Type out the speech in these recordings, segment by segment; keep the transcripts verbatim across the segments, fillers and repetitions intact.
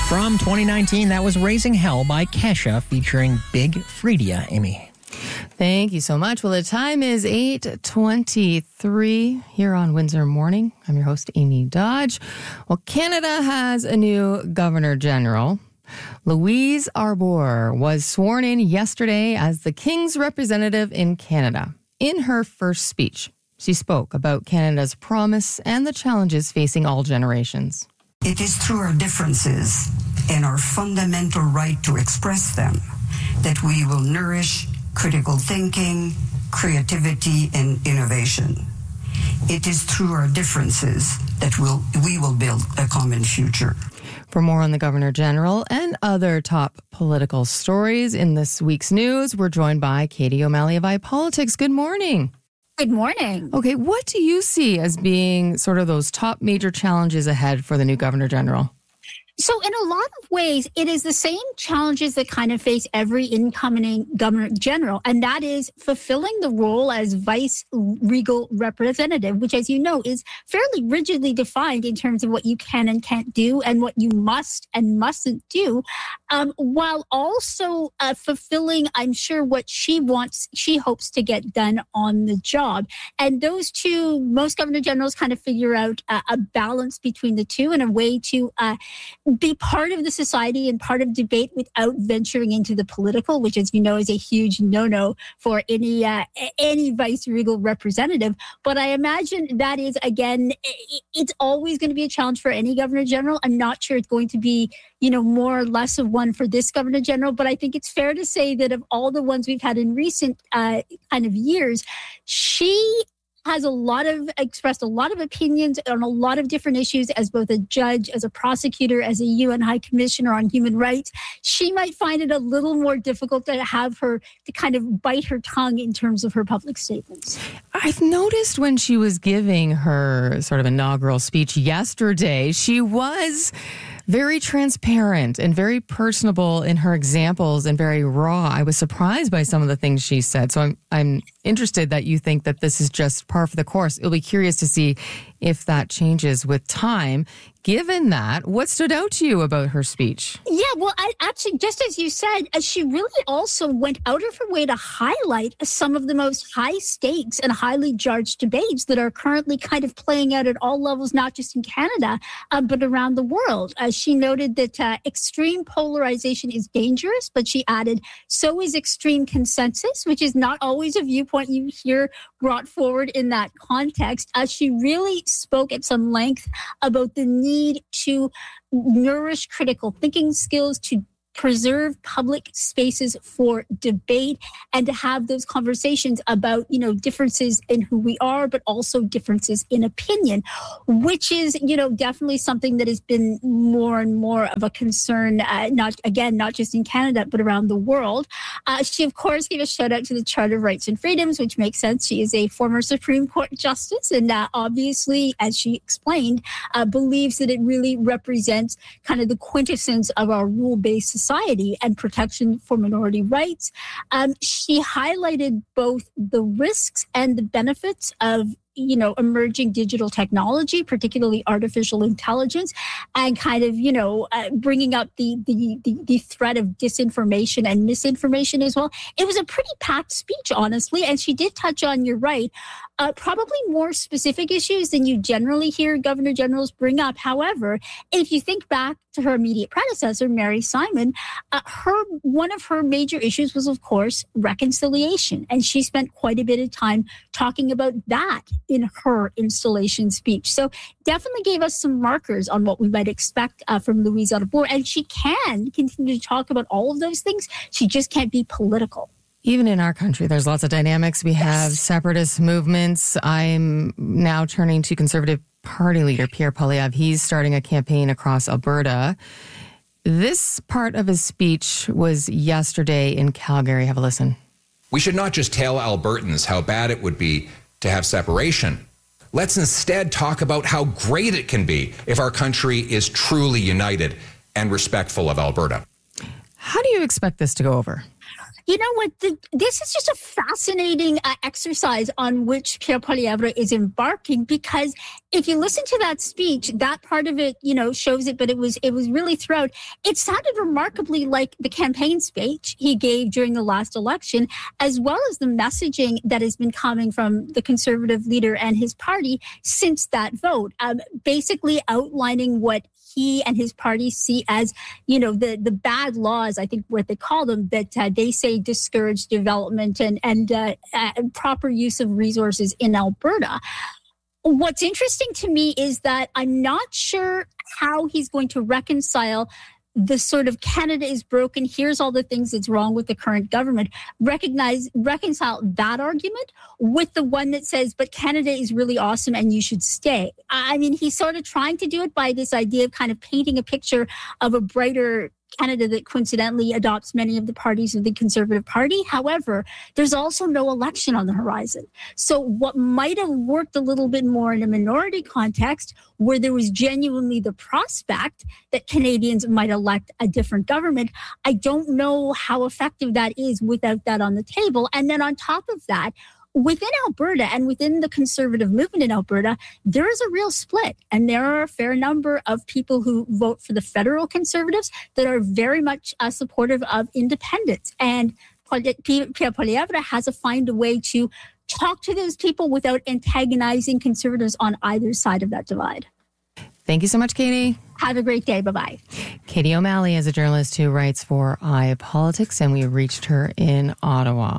From twenty nineteen, that was Raising Hell by Kesha featuring Big Freedia. Amy. Thank you so much. Well, the time is eight twenty-three here on Windsor Morning. I'm your host, Amy Dodge. Well, Canada has a new Governor General. Louise Arbour was sworn in yesterday as the King's representative in Canada. In her first speech, she spoke about Canada's promise and the challenges facing all generations. It is through our differences and our fundamental right to express them that we will nourish critical thinking, creativity, and innovation. It is through our differences that we'll, we will build a common future. For more on the Governor General and other top political stories in this week's news, we're joined by Katie O'Malley of iPolitics. Good morning. Good morning. Okay, what do you see as being sort of those top major challenges ahead for the new Governor General? So in a lot of ways, it is the same challenges that kind of face every incoming Governor General, and that is fulfilling the role as vice regal representative, which, as you know, is fairly rigidly defined in terms of what you can and can't do and what you must and mustn't do, um, while also uh, fulfilling, I'm sure, what she wants, she hopes to get done on the job. And those two, most Governor Generals kind of figure out uh, a balance between the two and a way to uh, be part of the society and part of debate without venturing into the political, which, as you know, is a huge no-no for any uh, any vice regal representative. But I imagine that is, again, it's always going to be a challenge for any Governor General. I'm not sure it's going to be, you know, more or less of one for this Governor General, but I think it's fair to say that of all the ones we've had in recent uh, kind of years, she has a lot of, expressed a lot of opinions on a lot of different issues as both a judge, as a prosecutor, as a U N High Commissioner on Human Rights. She might find it a little more difficult to have her, to kind of bite her tongue in terms of her public statements. I've noticed when she was giving her sort of inaugural speech yesterday, she was very transparent and very personable in her examples and very raw. I was surprised by some of the things she said. So I'm I'm interested that you think that this is just par for the course. It'll be curious to see if that changes with time. Given that, what stood out to you about her speech? Yeah, well, I actually, just as you said, uh, she really also went out of her way to highlight some of the most high stakes and highly charged debates that are currently kind of playing out at all levels, not just in Canada, uh, but around the world. Uh, she noted that uh, extreme polarization is dangerous, but she added, so is extreme consensus, which is not always a viewpoint you hear brought forward in that context. Uh, she really spoke at some length about the need to nourish critical thinking skills, to preserve public spaces for debate, and to have those conversations about, you know, differences in who we are, but also differences in opinion, which is, you know, definitely something that has been more and more of a concern, uh, not, again, not just in Canada, but around the world. Uh, she, of course, gave a shout out to the Charter of Rights and Freedoms, which makes sense. She is a former Supreme Court justice, and uh, obviously, as she explained, uh, believes that it really represents kind of the quintessence of our rule-based society. Society and protection for minority rights. Um, she highlighted both the risks and the benefits of, you know, emerging digital technology, particularly artificial intelligence, and kind of, you know, uh, bringing up the, the the the threat of disinformation and misinformation as well. It was a pretty packed speech, honestly, and she did touch on, you're right, uh, probably more specific issues than you generally hear Governor Generals bring up. However, if you think back to her immediate predecessor, Mary Simon, uh, her one of her major issues was, of course, reconciliation, and she spent quite a bit of time talking about that in her installation speech. So definitely gave us some markers on what we might expect uh, from Louise Arbour. And she can continue to talk about all of those things. She just can't be political. Even in our country, there's lots of dynamics. We have yes. separatist movements. I'm now turning to Conservative Party leader Pierre Poilievre. He's starting a campaign across Alberta. This part of his speech was yesterday in Calgary. Have a listen. We should not just tell Albertans how bad it would be to have separation. Let's instead talk about how great it can be if our country is truly united and respectful of Alberta. How do you expect this to go over? You know what? The, this is just a fascinating uh, exercise on which Pierre Poilievre is embarking, because if you listen to that speech, that part of it, you know, shows it, but it was it was really throughout. It sounded remarkably like the campaign speech he gave during the last election, as well as the messaging that has been coming from the Conservative leader and his party since that vote, um, basically outlining what he and his party see as, you know, the, the bad laws, I think what they call them, that uh, they say discourage development and, and uh, uh, proper use of resources in Alberta. What's interesting to me is that I'm not sure how he's going to reconcile the sort of Canada is broken, here's all the things that's wrong with the current government, recognize, reconcile that argument with the one that says, but Canada is really awesome and you should stay. I mean, he's sort of trying to do it by this idea of kind of painting a picture of a brighter Canada that coincidentally adopts many of the parties of the Conservative Party. However, there's also no election on the horizon. So what might have worked a little bit more in a minority context, where there was genuinely the prospect that Canadians might elect a different government, I don't know how effective that is without that on the table. And then on top of that, within Alberta and within the Conservative movement in Alberta, there is a real split. And there are a fair number of people who vote for the federal Conservatives that are very much uh, supportive of independence. And Pierre Poilievre has to find a way to talk to those people without antagonizing Conservatives on either side of that divide. Thank you so much, Katie. Have a great day. Bye-bye. Katie O'Malley is a journalist who writes for iPolitics, and we reached her in Ottawa.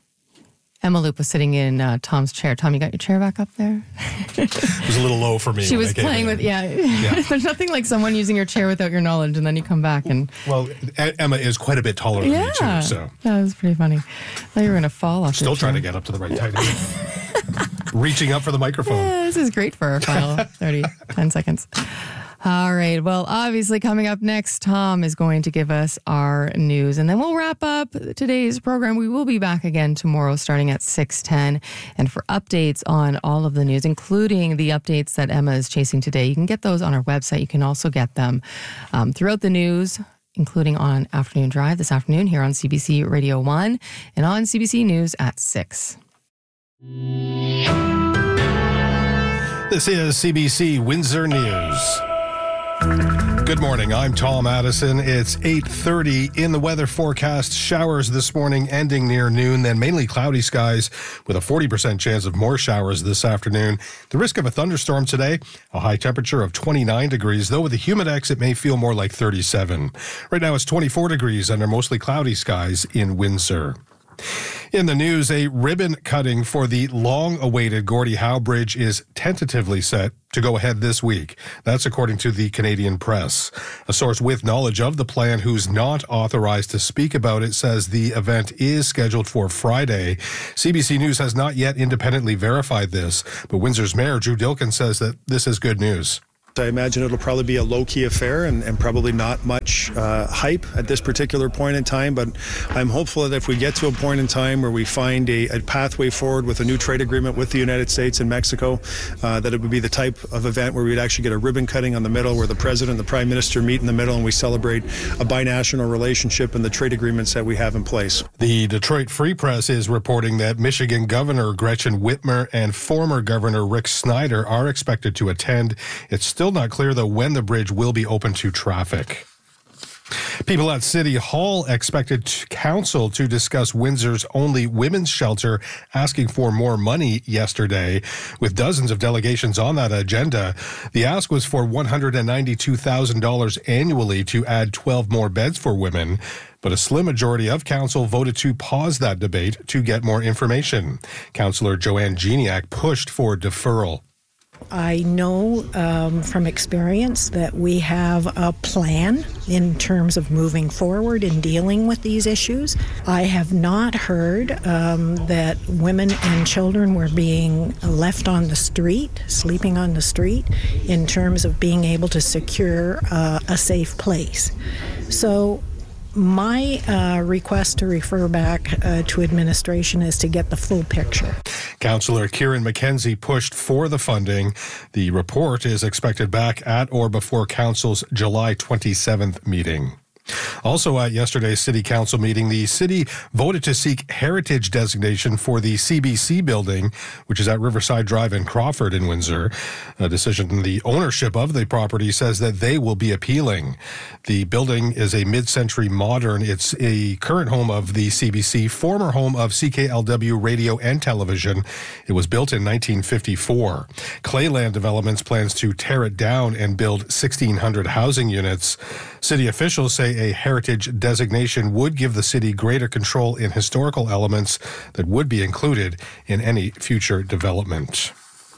Emma Loop was sitting in uh, Tom's chair. Tom, you got your chair back up there? It was a little low for me. She was playing with, yeah. yeah. There's nothing like someone using your chair without your knowledge, and then you come back and... Well, Emma is quite a bit taller than yeah, me, too, so... That was pretty funny. I thought you were going to fall off Still trying to get up to the right height. Reaching up for the microphone. Yeah, this is great for our final thirty, ten seconds. All right. Well, obviously coming up next, Tom is going to give us our news, and then we'll wrap up today's program. We will be back again tomorrow starting at six ten. And for updates on all of the news, including the updates that Emma is chasing today, you can get those on our website. You can also get them um, throughout the news, including on Afternoon Drive this afternoon here on C B C Radio one and on C B C News at six. This is C B C Windsor News. Good morning. I'm Tom Addison. It's eight thirty in the weather forecast. Showers this morning ending near noon, then mainly cloudy skies with a forty percent chance of more showers this afternoon. The risk of a thunderstorm today, a high temperature of twenty-nine degrees, though with the Humidex it may feel more like thirty-seven. Right now it's twenty-four degrees under mostly cloudy skies in Windsor. In the news, a ribbon cutting for the long-awaited Gordie Howe Bridge is tentatively set to go ahead this week. That's according to the Canadian Press. A source with knowledge of the plan who's not authorized to speak about it says the event is scheduled for Friday. C B C News has not yet independently verified this, but Windsor's Mayor Drew Dilkin says that this is good news. I imagine it'll probably be a low-key affair and, and probably not much uh, hype at this particular point in time, but I'm hopeful that if we get to a point in time where we find a, a pathway forward with a new trade agreement with the United States and Mexico, uh, that it would be the type of event where we'd actually get a ribbon cutting on the middle, where the President and the Prime Minister meet in the middle and we celebrate a binational relationship and the trade agreements that we have in place. The Detroit Free Press is reporting that Michigan Governor Gretchen Whitmer and former Governor Rick Snyder are expected to attend. It's still not clear, though, when the bridge will be open to traffic. People at City Hall expected council to discuss Windsor's only women's shelter asking for more money yesterday, with dozens of delegations on that agenda. The ask was for one hundred ninety-two thousand dollars annually to add twelve more beds for women. But a slim majority of council voted to pause that debate to get more information. Councillor Joanne Geniak pushed for deferral. I know um, from experience that we have a plan in terms of moving forward in dealing with these issues. I have not heard um, that women and children were being left on the street, sleeping on the street, in terms of being able to secure uh, a safe place. So my uh, request to refer back uh, to administration is to get the full picture. Councillor Kieran McKenzie pushed for the funding. The report is expected back at or before Council's July twenty-seventh meeting. Also at yesterday's City Council meeting, the city voted to seek heritage designation for the C B C building, which is at Riverside Drive in Crawford in Windsor. A decision the ownership of the property says that they will be appealing. The building is a mid-century modern. It's a current home of the C B C, former home of C K L W Radio and Television. It was built in nineteen fifty-four. Clayland Developments plans to tear it down and build sixteen hundred housing units. City officials say a heritage designation would give the city greater control in historical elements that would be included in any future development.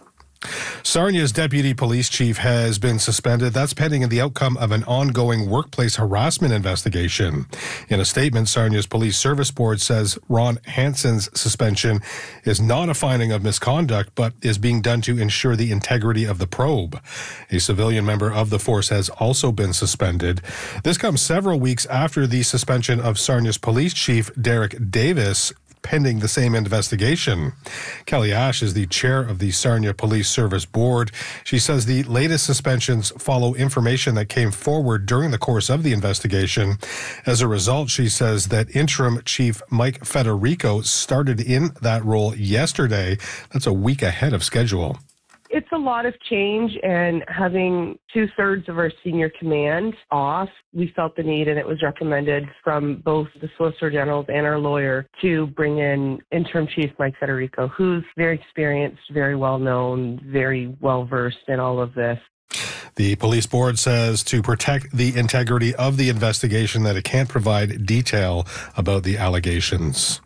Sarnia's deputy police chief has been suspended. That's pending in the outcome of an ongoing workplace harassment investigation. In a statement, Sarnia's police service board says Ron Hansen's suspension is not a finding of misconduct, but is being done to ensure the integrity of the probe. A civilian member of the force has also been suspended. This comes several weeks after the suspension of Sarnia's police chief, Derek Davis, pending the same investigation. Kelly Ash is the chair of the Sarnia Police Service Board. She says the latest suspensions follow information that came forward during the course of the investigation. As a result, she says that interim chief Mike Federico started in that role yesterday. That's a week ahead of schedule. It's a lot of change, and having two-thirds of our senior command off, we felt the need, and it was recommended from both the Solicitor Generals and our lawyer to bring in interim chief Mike Federico, who's very experienced, very well-known, very well-versed in all of this. The police board says to protect the integrity of the investigation that it can't provide detail about the allegations.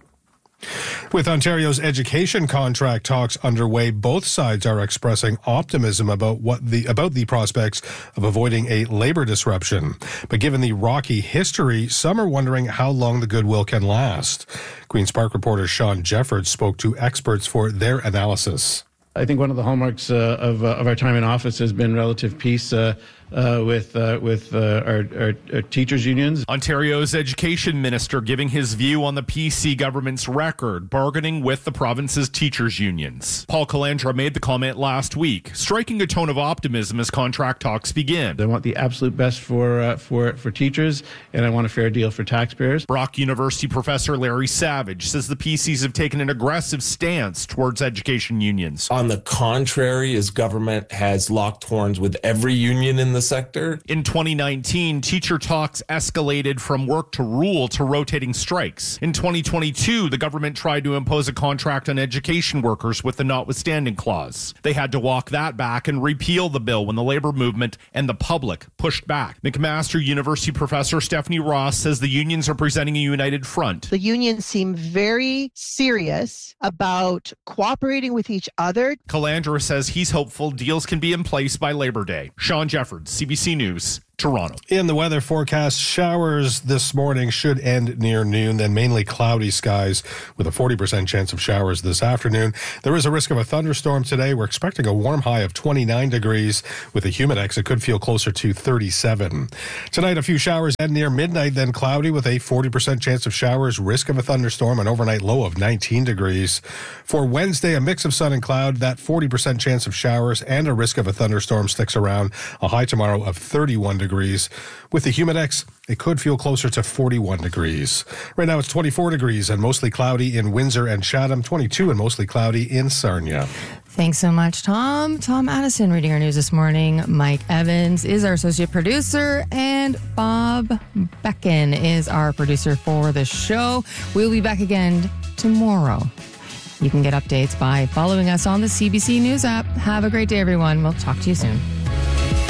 With Ontario's education contract talks underway, both sides are expressing optimism about what the about the prospects of avoiding a labor disruption. But given the rocky history, some are wondering how long the goodwill can last. Queen's Park reporter Sean Jeffords spoke to experts for their analysis. I think one of the hallmarks uh, of, uh, of our time in office has been relative peace uh, uh, with uh, with uh, our, our, our teachers' unions. Ontario's education minister giving his view on the P C government's record bargaining with the province's teachers' unions. Paul Calandra made the comment last week, striking a tone of optimism as contract talks begin. I want the absolute best for uh, for for teachers, and I want a fair deal for taxpayers. Brock University professor Larry Savage says the P Cs have taken an aggressive stance towards education unions. On the contrary, as government has locked horns with every union in the sector. In twenty nineteen, teacher talks escalated from work to rule to rotating strikes. In twenty twenty-two, the government tried to impose a contract on education workers with the notwithstanding clause. They had to walk that back and repeal the bill when the labor movement and the public pushed back. McMaster University professor Stephanie Ross says the unions are presenting a united front. The unions seem very serious about cooperating with each other. Calandra says he's hopeful deals can be in place by Labor Day. Sean Jeffords, C B C News, Toronto. In the weather forecast, showers this morning should end near noon, then mainly cloudy skies with a forty percent chance of showers this afternoon. There is a risk of a thunderstorm today. We're expecting a warm high of twenty-nine degrees. With a humidex, it could feel closer to thirty-seven. Tonight, a few showers end near midnight, then cloudy with a forty percent chance of showers, risk of a thunderstorm, an overnight low of nineteen degrees. For Wednesday, a mix of sun and cloud, that forty percent chance of showers and a risk of a thunderstorm sticks around. A high tomorrow of thirty-one degrees. With the humidex, it could feel closer to forty-one degrees. Right now it's twenty-four degrees and mostly cloudy in Windsor and Chatham, twenty-two and mostly cloudy in Sarnia. Thanks so much, Tom. Tom Addison reading our news this morning. Mike Evans is our associate producer, and Bob Becken is our producer for the show. We'll be back again tomorrow. You can get updates by following us on the C B C News app. Have a great day, everyone. We'll talk to you soon.